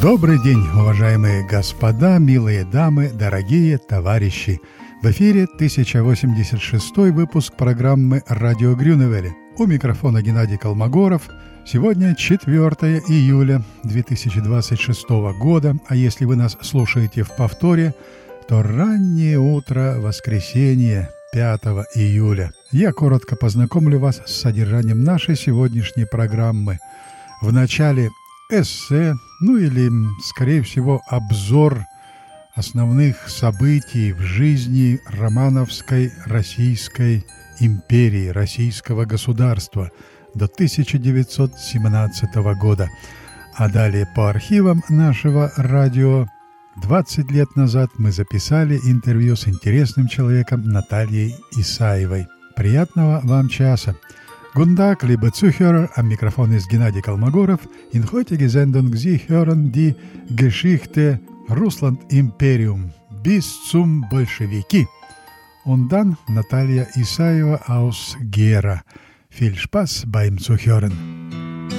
Добрый день, уважаемые господа, милые дамы, дорогие товарищи. В эфире 1086 выпуск программы «Радио Грюневель». У микрофона Геннадий Колмогоров. Сегодня 4 июля 2026 года, а если вы нас слушаете в повторе, то раннее утро воскресенья 5 июля. Я коротко познакомлю вас с содержанием нашей сегодняшней программы. В начале эссе, или, скорее всего, обзор основных событий в жизни Романовской Российской империи, российского государства до 1917 года. А далее по архивам нашего радио 20 лет назад мы записали интервью с интересным человеком Натальей Исаевой. Приятного вам часа! Guten Tag, liebe Zuhörer, am Mikrofon ist Gennady Kolmogorov. In heutiger Sendung Sie hören die Geschichte Russland-Imperium bis zum Bolschewiki. Und dann Natalia Isaeva aus Gera. Viel Spaß beim Zuhören.